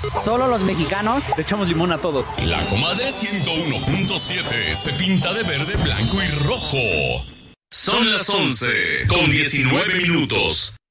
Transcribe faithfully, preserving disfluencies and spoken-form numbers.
¿Solo los mexicanos? Le echamos limón a todo. La Comadre ciento uno punto siete se pinta de verde, blanco y rojo. Son las once con diecinueve minutos.